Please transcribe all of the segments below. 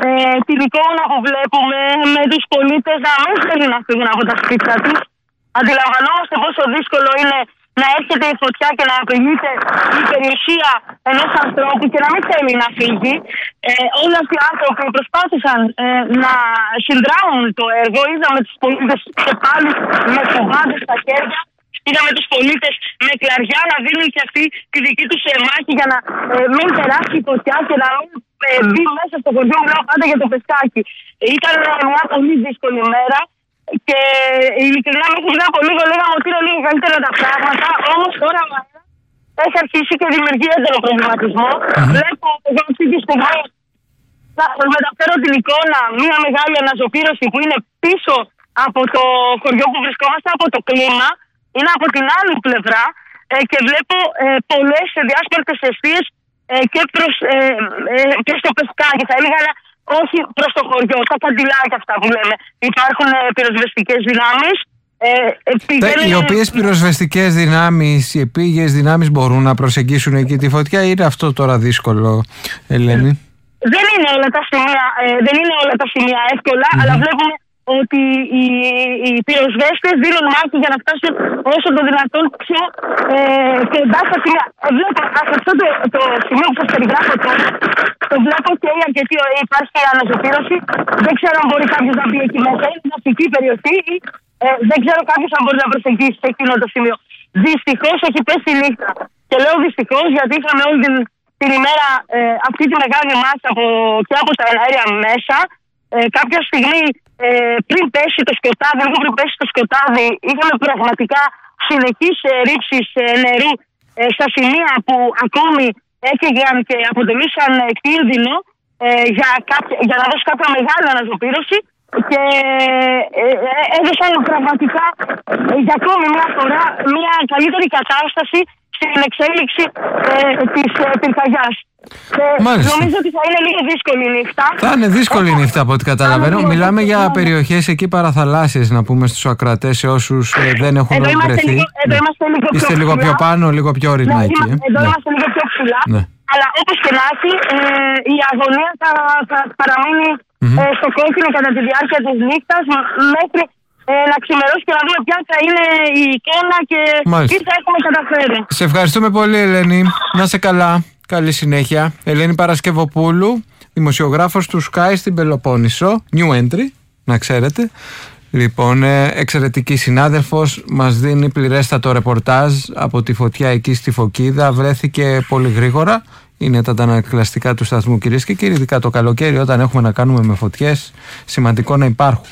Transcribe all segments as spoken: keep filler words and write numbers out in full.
ε, την εικόνα που βλέπουμε με τους πολίτες να μην θέλουν να φύγουν από τα σπίτια τους. Αντιλαμβανόμαστε πόσο δύσκολο είναι να έρχεται η φωτιά και να απειλείται η περιουσία ενός ανθρώπου και να μην θέλει να φύγει. Ε, όλοι αυτοί οι άνθρωποι προσπάθησαν ε, να συνδράμουν το έργο. Είδαμε τους πολίτες και πάλι με κουβάδες στα χέρια. Είδαμε τους πολίτες με κλαριά να δίνουν και αυτοί τη δική τους μάχη για να ε, μην περάσει η φωτιά και να μην ε, μπει μέσα στο χωριό. Μιλάω πάντα για το Πεσκάκι. Ήταν μια πολύ δύσκολη μέρα. Και ειλικρινά μέχρι πριν από λίγο λέγαμε ότι είναι λίγο καλύτερα τα πράγματα. Όμως τώρα έχει αρχίσει και δημιουργεί έντονο προβληματισμό. Mm-hmm. Βλέπω εγώ αυτή τη στιγμή να μεταφέρω την εικόνα μια μεγάλη αναζωπήρωση που είναι πίσω από το χωριό που βρισκόμαστε, από το κλίμα. Είναι από την άλλη πλευρά ε, και βλέπω ε, πολλές διάσπαρτες αιστείες ε, και προς, ε, ε, και στο Πεσκάκι. Θα έλεγα όχι προς το χωριό, τα καντιλάκια αυτά που λέμε. Υπάρχουν ε, πυροσβεστικές δυνάμεις. Ε, ε, πηγαίνουν... Οι οποίες πυροσβεστικές δυνάμεις, οι επίγειες δυνάμεις μπορούν να προσεγγίσουν εκεί τη φωτιά ή είναι αυτό τώρα δύσκολο, Ελένη? Δεν είναι όλα τα σημεία, ε, δεν είναι όλα τα σημεία εύκολα, mm-hmm. αλλά βλέπουμε ότι οι, οι πυροσβέστες δίνουν μάχη για να φτάσουν όσο το δυνατόν πιο ε, κοντά στα σημεία. Ε, βλέπω αυτό το, το σημείο που σας περιγράφω τώρα, το βλέπω και αρκετή ωραία, υπάρχει αναζωπήρωση. Δεν ξέρω αν μπορεί κάποιος να μπει εκεί μέσα. Είναι μια αστική περιοχή ή ε, δεν ξέρω κάποιος αν μπορεί να προσεγγίσει σε εκείνο το σημείο. Δυστυχώς έχει πέσει η νύχτα. Και λέω δυστυχώς γιατί είχαμε όλη την, την ημέρα ε, αυτή τη μεγάλη μάχη από, και από τα αέρια μέσα. Ε, κάποια στιγμή ε, πριν πέσει το σκοτάδι, λίγο πριν πέσει το σκοτάδι, είχαμε πραγματικά συνεχείς ε, ρήψεις ε, νερού ε, στα σημεία που ακόμη έφυγαν και αποτελούσαν ε, κίνδυνο ε, για, κάποια, για να δώσει κάποια μεγάλη αναζωπήρωση και ε, ε, έδωσαν πραγματικά ε, για ακόμη μια φορά μια καλύτερη κατάσταση στην εξέλιξη ε, της ε, πυρκαγιάς. Νομίζω ότι θα είναι λίγο δύσκολη η νύχτα. Θα είναι δύσκολη η νύχτα από ό,τι καταλαβαίνω. Μιλάμε για περιοχές εκεί παραθαλάσσιες, να πούμε στους ακροατές, σε όσους ε, δεν έχουν βρεθεί. Εδώ είμαστε λίγο πιο Είστε λίγο πιο πάνω, λίγο πιο όρημα ναι, εκεί. Ε. Εδώ ναι. είμαστε λίγο πιο ψηλά. Ναι. Αλλά όπως και να έχει, ε, η αγωνία θα, θα παραμείνει mm-hmm. ε, στο κόκκινο κατά τη διάρκεια της νύχτας μέχρι ε, να ξημερώσει και να δούμε ποια θα είναι η εικόνα και Μάλιστα. τι θα έχουμε καταφέρει. Σε ευχαριστούμε πολύ, Ελένη. Να είσαι καλά. Καλή συνέχεια. Ελένη Παρασκευοπούλου, δημοσιογράφος του Sky στην Πελοπόννησο. New entry, να ξέρετε. Λοιπόν, εξαιρετική συνάδελφος, μας δίνει πληρέστατο ρεπορτάζ από τη φωτιά εκεί στη Φωκίδα. Βρέθηκε πολύ γρήγορα. Είναι τα αντανακλαστικά του σταθμού, κυρίες και κύριοι. Ειδικά το καλοκαίρι, όταν έχουμε να κάνουμε με φωτιές, σημαντικό να υπάρχουν.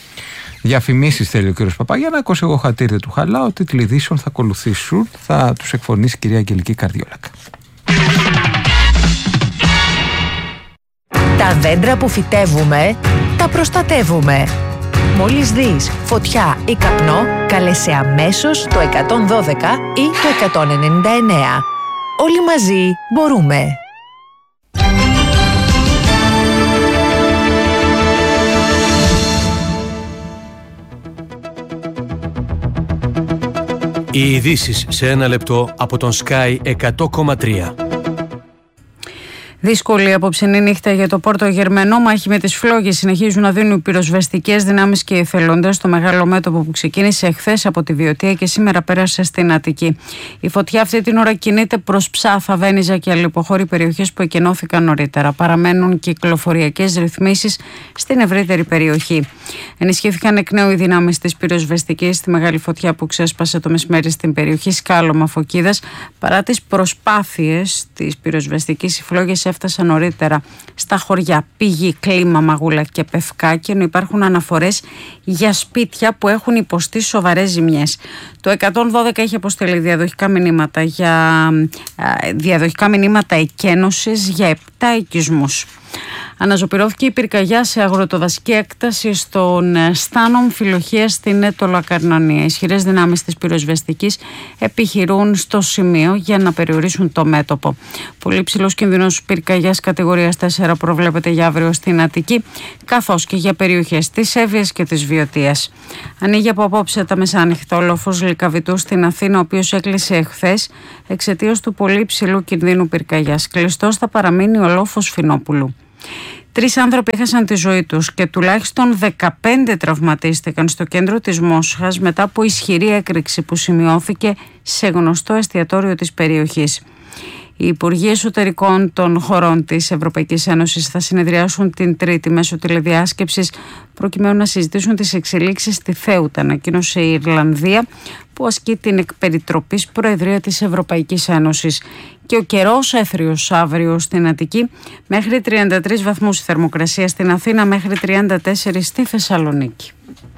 Διαφημίσεις θέλει ο κύριος Παπαγιάννακος. Εγώ χατήρι του χαλάω. Τίτλοι ειδήσεων θα ακολουθήσουν. Θα τους εκφωνήσει η κυρία Αγγελική Καρδιόλακα. Τα δέντρα που φυτεύουμε, τα προστατεύουμε. Μόλις δεις φωτιά ή καπνό, καλέσαι αμέσως το εκατόν δώδεκα ή το εκατόν ενενήντα εννέα. Όλοι μαζί μπορούμε. Οι ειδήσεις σε ένα λεπτό από τον Sky εκατό κόμμα τρία. Δύσκολη απόψινή νύχτα για το Πόρτο Γερμενό. Μάχη με τις φλόγες συνεχίζουν να δίνουν οι πυροσβεστικές δυνάμεις και οι εθελοντές στο μεγάλο μέτωπο που ξεκίνησε εχθές από τη Βιωτία και σήμερα πέρασε στην Αττική. Η φωτιά αυτή την ώρα κινείται προς Ψάθα, Βένιζα και αλληποχώρη περιοχές που εκενώθηκαν νωρίτερα. Παραμένουν κυκλοφοριακές ρυθμίσεις στην ευρύτερη περιοχή. Ενισχύθηκαν εκ νέου οι δυνάμεις της πυροσβεστικής στη μεγάλη φωτιά που ξέσπασε το μεσημέρι στην περιοχή Σκάλωμα Φωκίδας. Παρά τις προσπάθειες της πυροσβεστικής, οι φλόγες έφτασαν νωρίτερα στα χωριά Πηγή, Κλίμα, Μαγούλα και Πευκάκι, ενώ υπάρχουν αναφορές για σπίτια που έχουν υποστεί σοβαρές ζημιές. Το εκατόν δώδεκα έχει αποστελεί διαδοχικά μηνύματα, για, διαδοχικά μηνύματα εκένωσης για επτά οικισμούς. Αναζωπυρώθηκε η πυρκαγιά σε αγροτοδασική έκταση στον Στάνομ Φιλοχία στην Έτολο Ακαρνανία. Ισχυρές δυνάμεις της πυροσβεστικής επιχειρούν στο σημείο για να περιορίσουν το μέτωπο. Πολύ ψηλός κινδυνός πυρκαγιάς κατηγορίας τέσσερα προβλέπεται για αύριο στην Αττική, καθώς και για περιοχές της Εύβοιας και της Βιωτίας. Ανοίγει από απόψε τα μεσάνυχτα ο λόφος Λυκαβητού στην Αθήνα, ο οποίος έκλεισε εχθές εξαιτίας του πολύ ψηλού κινδύνου πυρκαγιάς. Κλειστός θα παραμείνει ο λόφος Φινόπουλου. Τρεις άνθρωποι έχασαν τη ζωή τους και τουλάχιστον δεκαπέντε τραυματίστηκαν στο κέντρο της Μόσχας μετά από ισχυρή έκρηξη που σημειώθηκε σε γνωστό εστιατόριο της περιοχής. Οι Υπουργοί Εσωτερικών των χωρών της Ευρωπαϊκής Ένωσης θα συνεδριάσουν την Τρίτη μέσω τηλεδιάσκεψης προκειμένου να συζητήσουν τις εξελίξεις στη Θέουτα, ανακοίνωσε η Ιρλανδία που ασκεί την εκπεριτροπής Προεδρία της Ευρωπαϊκής Ένωσης. Και ο καιρός έθριος αύριο στην Αττική, μέχρι τριάντα τρεις βαθμούς η θερμοκρασία, στην Αθήνα μέχρι τριάντα τέσσερα στη Θεσσαλονίκη.